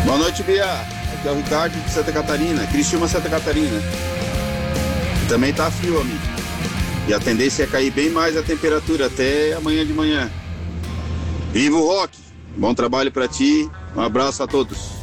Boa noite, Bia. Aqui é o Ricardo de Santa Catarina, Criciúma, Santa Catarina. Também tá frio, amigo. E a tendência é cair bem mais a temperatura até amanhã de manhã. Viva o rock! Bom trabalho pra ti. Um abraço a todos.